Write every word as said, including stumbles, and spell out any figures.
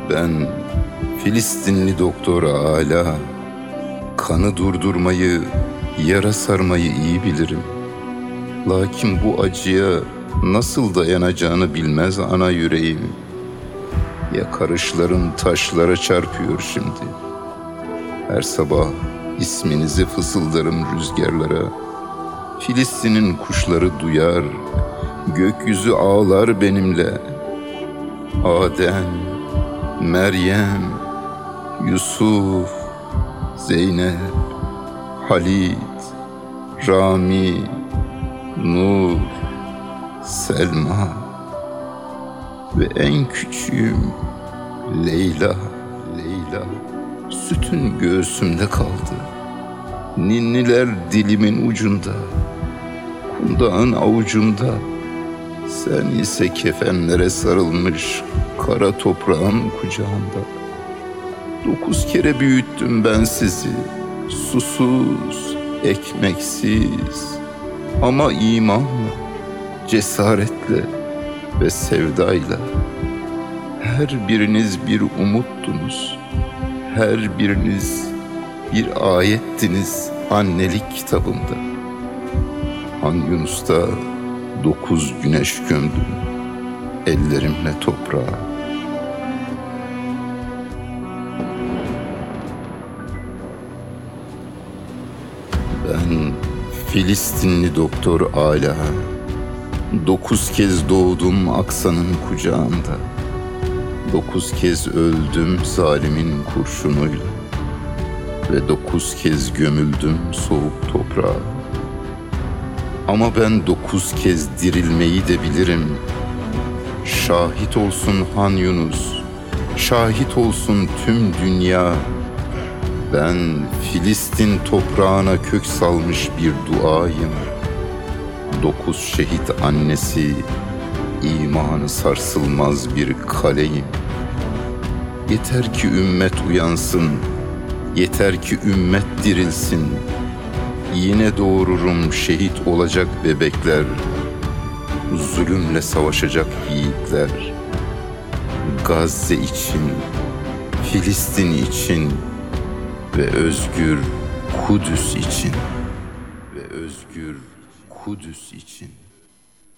Ben Filistinli doktor Ala, kanı durdurmayı, yara sarmayı iyi bilirim. Lakin bu acıya nasıl dayanacağını bilmez ana yüreğim. Yakarışlarım taşlara çarpıyor şimdi. Her sabah isminizi fısıldarım rüzgarlara. Filistin'in kuşları duyar, gökyüzü ağlar benimle. Adem, Meryem, Yusuf, Zeynep, Halit, Rami, Nur, Selma ve en küçüğüm Leyla, Leyla sütün göğsümde kaldı. Ninniler dilimin ucunda, kundağın avucumda. Sen ise kefenlere sarılmış kara toprağın kucağında. Dokuz kere büyüttüm ben sizi, susuz, ekmeksiz, ama imanla, cesaretle ve sevdayla. Her biriniz bir umuttunuz, her biriniz bir ayettiniz annelik kitabında. Han Yunus'ta dokuz güneş gömdüm ellerimle toprağa. Ben Filistinli doktor Ala, dokuz kez doğdum Aksa'nın kucağında. Dokuz kez öldüm zalimin kurşunuyla ve dokuz kez gömüldüm soğuk toprağa. Ama ben dokuz kez dirilmeyi de bilirim. Şahit olsun Han Yunus, şahit olsun tüm dünya. Ben Filistin toprağına kök salmış bir duayım. Dokuz şehit annesi, imanı sarsılmaz bir kaleyim. Yeter ki ümmet uyansın, yeter ki ümmet dirilsin. Yine doğururum şehit olacak bebekler, zulümle savaşacak yiğitler. Gazze için, Filistin için ve özgür Kudüs için ve özgür Kudüs için.